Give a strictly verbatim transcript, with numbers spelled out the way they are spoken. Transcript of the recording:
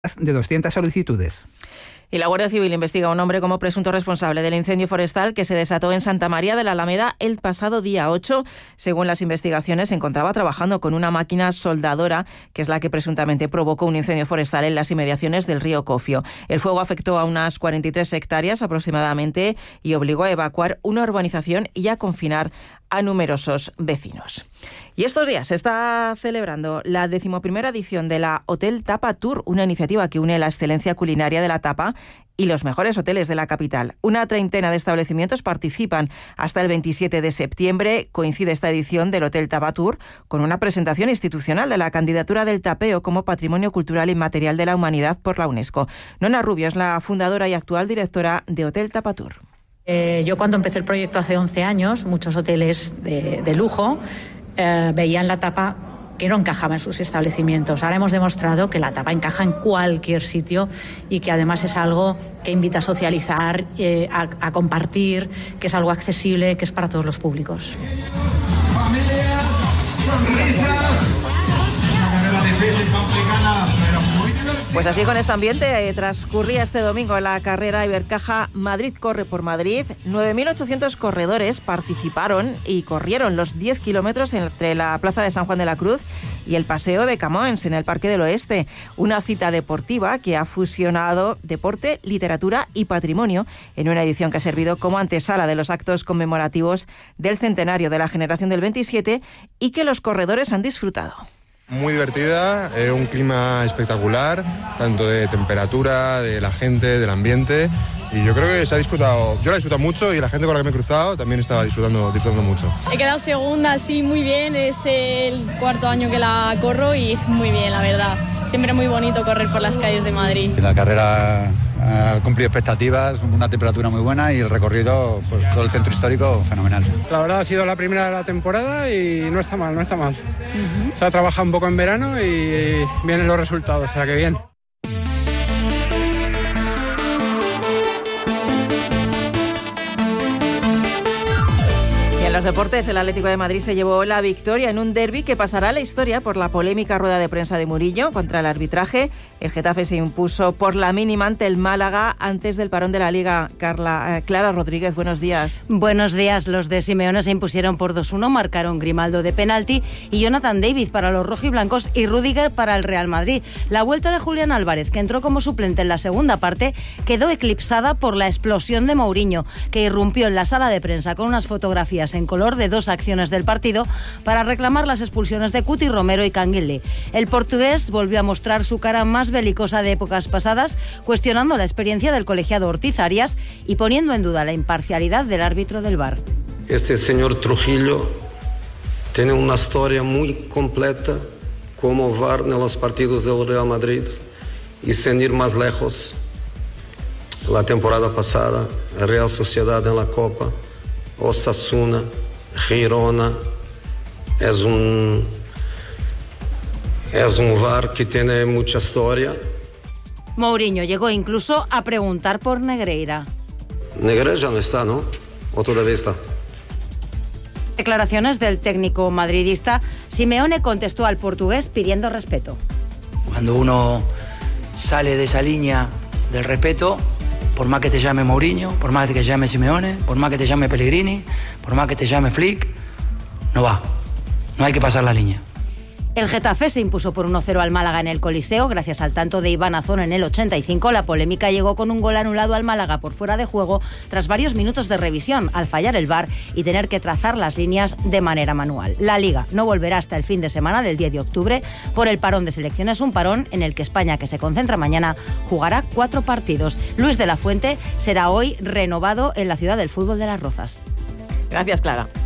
de doscientas solicitudes. Y la Guardia Civil investiga a un hombre como presunto responsable del incendio forestal que se desató en Santa María de la Alameda el pasado día ocho. Según las investigaciones, se encontraba trabajando con una máquina soldadora, que es la que presuntamente provocó un incendio forestal en las inmediaciones del río Cofio. El fuego afectó a unas cuarenta y tres hectáreas aproximadamente y obligó a evacuar una urbanización y a confinar a numerosos vecinos. Y estos días se está celebrando la decimoprimera edición de la Hotel Tapa Tour, una iniciativa que une la excelencia culinaria de la tapa y los mejores hoteles de la capital. Una treintena de establecimientos participan hasta el veintisiete de septiembre. Coincide esta edición del Hotel Tapa Tour con una presentación institucional de la candidatura del tapeo como Patrimonio Cultural Inmaterial de la Humanidad por la UNESCO. Nona Rubio es la fundadora y actual directora de Hotel Tapa Tour. Eh, yo cuando empecé el proyecto hace once años, muchos hoteles de, de lujo eh, veían la tapa que no encajaba en sus establecimientos. Ahora hemos demostrado que la tapa encaja en cualquier sitio y que además es algo que invita a socializar, eh, a, a compartir, que es algo accesible, que es para todos los públicos. Familias, sonrisas, una carrera difícil, complicada, pero muy divertida. Pues así, con este ambiente, eh, transcurría este domingo en la carrera Ibercaja Madrid Corre por Madrid. nueve mil ochocientos corredores participaron y corrieron los diez kilómetros entre la Plaza de San Juan de la Cruz y el Paseo de Camões en el Parque del Oeste. Una cita deportiva que ha fusionado deporte, literatura y patrimonio en una edición que ha servido como antesala de los actos conmemorativos del centenario de la generación del veintisiete y que los corredores han disfrutado. Muy divertida, eh, un clima espectacular, tanto de temperatura, de la gente, del ambiente, y yo creo que se ha disfrutado, yo la he disfrutado mucho y la gente con la que me he cruzado también estaba disfrutando, disfrutando mucho. He quedado segunda, sí, muy bien, es el cuarto año que la corro y muy bien, la verdad. Siempre muy bonito correr por las calles de Madrid. La carrera ha cumplido expectativas, una temperatura muy buena y el recorrido, pues todo el centro histórico, fenomenal. La verdad ha sido la primera de la temporada y no está mal, no está mal. Uh-huh. Se ha trabajado un poco en verano y vienen los resultados, o sea que bien. En los deportes, el Atlético de Madrid se llevó la victoria en un derbi que pasará a la historia por la polémica rueda de prensa de Murillo contra el arbitraje. El Getafe se impuso por la mínima ante el Málaga antes del parón de la Liga. Carla, eh, Clara Rodríguez, buenos días. Buenos días. Los de Simeone se impusieron por dos uno, marcaron Grimaldo de penalti y Jonathan David para los rojiblancos y Rüdiger para el Real Madrid. La vuelta de Julián Álvarez, que entró como suplente en la segunda parte, quedó eclipsada por la explosión de Mourinho, que irrumpió en la sala de prensa con unas fotografías en color de dos acciones del partido para reclamar las expulsiones de Cuti, Romero y Canguilí. El portugués volvió a mostrar su cara más belicosa de épocas pasadas, cuestionando la experiencia del colegiado Ortiz Arias y poniendo en duda la imparcialidad del árbitro del V A R. Este señor Trujillo tiene una historia muy completa como V A R en los partidos del Real Madrid y sin ir más lejos, la temporada pasada, la Real Sociedad en la Copa, Osasuna, Girona, es un, es un V A R que tiene mucha historia. Mourinho llegó incluso a preguntar por Negreira. Negreira ya no está, ¿no? ¿O todavía está? Declaraciones del técnico madridista. Simeone contestó al portugués pidiendo respeto. Cuando uno sale de esa línea del respeto, por más que te llame Mourinho, por más que te llame Simeone, por más que te llame Pellegrini, por más que te llame Flick, no va. No hay que pasar la línea. El Getafe se impuso por uno cero al Málaga en el Coliseo gracias al tanto de Iván Azón en el ochenta y cinco. La polémica llegó con un gol anulado al Málaga por fuera de juego tras varios minutos de revisión al fallar el V A R y tener que trazar las líneas de manera manual. La Liga no volverá hasta el fin de semana del diez de octubre por el parón de selecciones, un parón en el que España, que se concentra mañana, jugará cuatro partidos. Luis de la Fuente será hoy renovado en la ciudad del fútbol de Las Rozas. Gracias, Clara.